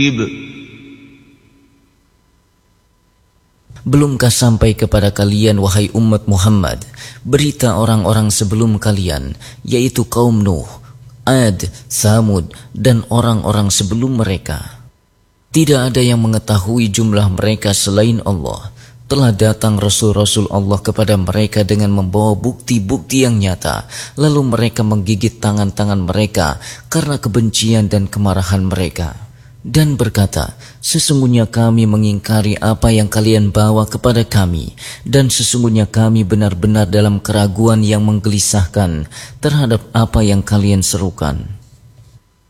Belumkah sampai kepada kalian, wahai umat Muhammad, berita orang-orang sebelum kalian, yaitu kaum Nuh, Ad, Tsamud, dan orang-orang sebelum mereka? Tidak ada yang mengetahui jumlah mereka selain Allah. Telah datang Rasul-Rasul Allah kepada mereka dengan membawa bukti-bukti yang nyata, lalu mereka menggigit tangan-tangan mereka karena kebencian dan kemarahan mereka, dan berkata, sesungguhnya kami mengingkari apa yang kalian bawa kepada kami, dan sesungguhnya kami benar-benar dalam keraguan yang menggelisahkan terhadap apa yang kalian serukan.